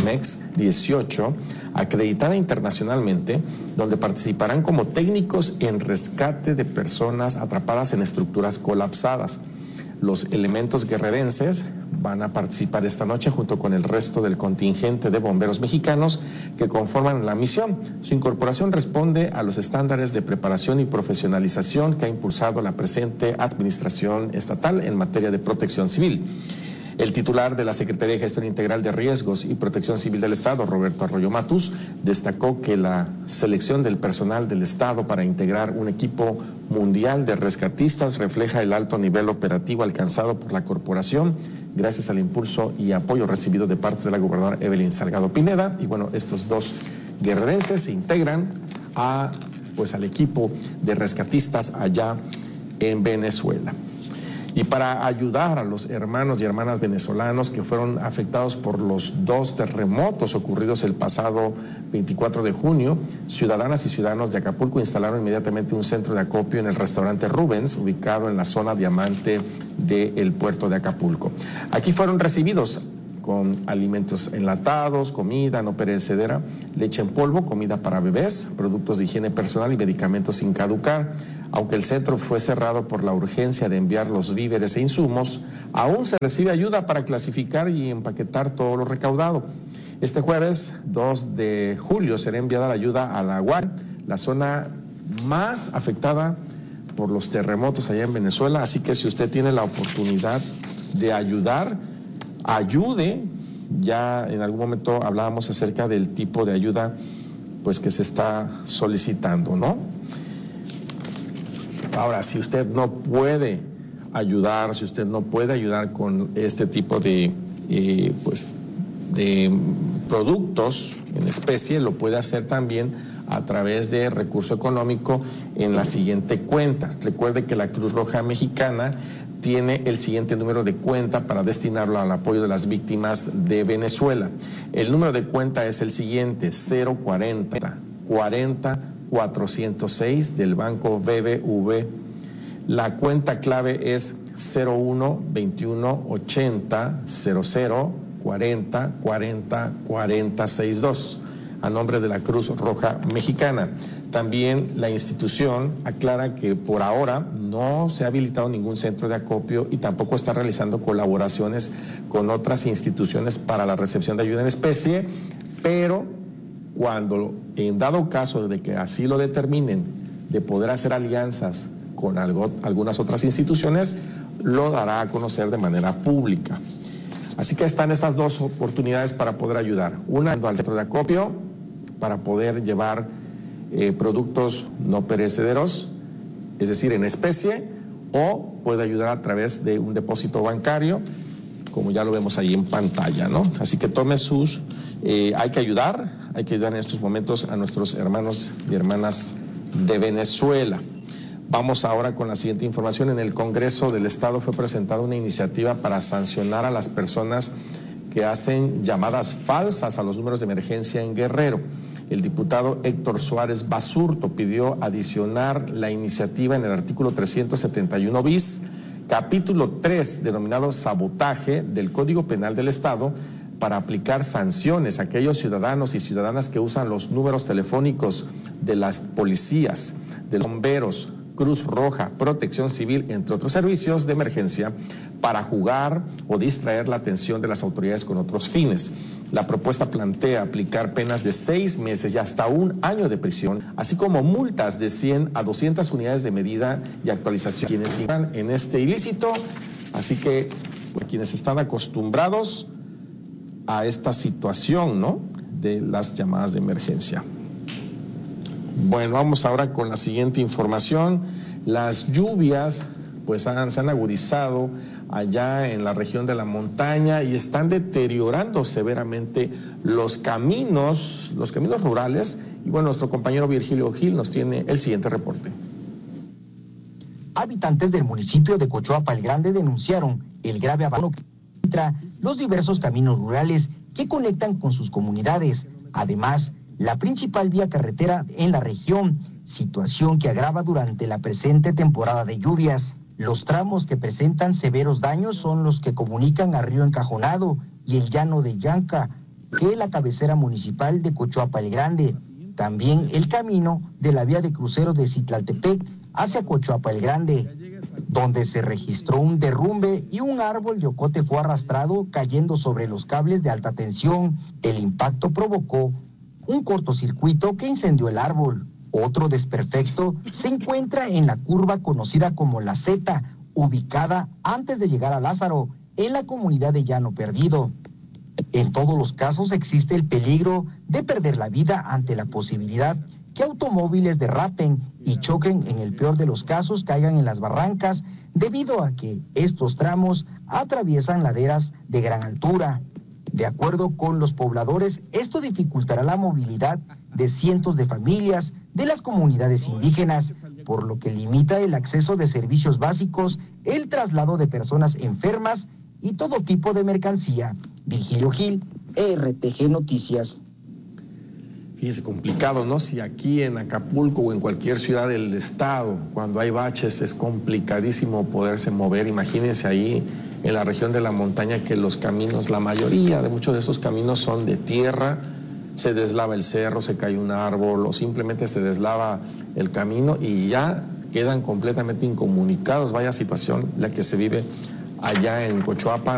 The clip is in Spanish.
MEX 18, acreditada internacionalmente, donde participarán como técnicos en rescate de personas atrapadas en estructuras colapsadas. Los elementos guerrerenses van a participar esta noche junto con el resto del contingente de bomberos mexicanos que conforman la misión. Su incorporación responde a los estándares de preparación y profesionalización que ha impulsado la presente administración estatal en materia de protección civil. El titular de la Secretaría de Gestión Integral de Riesgos y Protección Civil del Estado, Roberto Arroyo Matus, destacó que la selección del personal del Estado para integrar un equipo mundial de rescatistas refleja el alto nivel operativo alcanzado por la corporación gracias al impulso y apoyo recibido de parte de la gobernadora Evelyn Salgado Pineda. Y bueno, estos dos guerrerenses se integran al equipo de rescatistas allá en Venezuela. Y para ayudar a los hermanos y hermanas venezolanos que fueron afectados por los dos terremotos ocurridos el pasado 24 de junio, ciudadanas y ciudadanos de Acapulco instalaron inmediatamente un centro de acopio en el restaurante Rubens, ubicado en la zona diamante del puerto de Acapulco. Aquí fueron recibidos con alimentos enlatados, comida no perecedera, leche en polvo, comida para bebés, productos de higiene personal y medicamentos sin caducar. Aunque el centro fue cerrado por la urgencia de enviar los víveres e insumos, aún se recibe ayuda para clasificar y empaquetar todo lo recaudado. Este jueves 2 de julio será enviada la ayuda a la UAR, la zona más afectada por los terremotos allá en Venezuela, así que si usted tiene la oportunidad de ayudar, ayude. Ya en algún momento hablábamos acerca del tipo de ayuda pues que se está solicitando, ¿no? Ahora, si usted no puede ayudar, con este tipo de productos en especie, lo puede hacer también a través de recurso económico en la siguiente cuenta. Recuerde que la Cruz Roja Mexicana tiene el siguiente número de cuenta para destinarlo al apoyo de las víctimas de Venezuela. El número de cuenta es el siguiente: 040-40-406 del Banco BBV. La cuenta clave es 01-21-80-00-40-40-4062, a nombre de la Cruz Roja Mexicana. También la institución aclara que por ahora no se ha habilitado ningún centro de acopio y tampoco está realizando colaboraciones con otras instituciones para la recepción de ayuda en especie, pero cuando en dado caso de que así lo determinen, de poder hacer alianzas con algunas otras instituciones, lo dará a conocer de manera pública. Así que están estas dos oportunidades para poder ayudar. Una, al centro de acopio para poder llevar productos no perecederos, es decir, en especie, o puede ayudar a través de un depósito bancario, como ya lo vemos ahí en pantalla, ¿no? Así que tome hay que ayudar en estos momentos a nuestros hermanos y hermanas de Venezuela. Vamos ahora con la siguiente información. En el Congreso del Estado fue presentada una iniciativa para sancionar a las personas que hacen llamadas falsas a los números de emergencia en Guerrero. El diputado Héctor Suárez Basurto pidió adicionar la iniciativa en el artículo 371 bis, capítulo 3, denominado sabotaje del Código Penal del Estado, para aplicar sanciones a aquellos ciudadanos y ciudadanas que usan los números telefónicos de las policías, de los bomberos, Cruz Roja, Protección Civil, entre otros servicios de emergencia, para jugar o distraer la atención de las autoridades con otros fines. La propuesta plantea aplicar penas de 6 meses y hasta 1 año de prisión, así como multas de 100 a 200 unidades de medida y actualización quienes sigan en este ilícito. Así que quienes están acostumbrados a esta situación, ¿no?, de las llamadas de emergencia. Bueno, vamos ahora con la siguiente información. Las lluvias se han agudizado allá en la región de la montaña y están deteriorando severamente los caminos rurales. Y bueno, nuestro compañero Virgilio Gil nos tiene el siguiente reporte. Habitantes del municipio de Cochuapa el Grande denunciaron el grave abandono que encuentra los diversos caminos rurales que conectan con sus comunidades. Además, la principal vía carretera en la región, situación que agrava durante la presente temporada de lluvias. Los tramos que presentan severos daños son los que comunican a Río Encajonado y el Llano de Yanca, que la cabecera municipal de Cochuapa el Grande. También el camino de la vía de crucero de Citlaltepec hacia Cochuapa el Grande, donde se registró un derrumbe y un árbol de ocote fue arrastrado cayendo sobre los cables de alta tensión. El impacto provocó un cortocircuito que incendió el árbol. Otro desperfecto se encuentra en la curva conocida como La Z, ubicada antes de llegar a Lázaro, en la comunidad de Llano Perdido. En todos los casos existe el peligro de perder la vida ante la posibilidad que automóviles derrapen y choquen, en el peor de los casos caigan en las barrancas, debido a que estos tramos atraviesan laderas de gran altura. De acuerdo con los pobladores, esto dificultará la movilidad de cientos de familias de las comunidades indígenas, por lo que limita el acceso de servicios básicos, el traslado de personas enfermas y todo tipo de mercancía. Virgilio Gil, RTG Noticias. Fíjese, complicado, ¿no? Si aquí en Acapulco o en cualquier ciudad del estado, cuando hay baches, es complicadísimo poderse mover. Imagínense ahí en la región de la montaña, que los caminos, la mayoría de muchos de esos caminos son de tierra, se deslava el cerro, se cae un árbol o simplemente se deslava el camino y ya quedan completamente incomunicados. Vaya situación la que se vive allá en Cochuapa.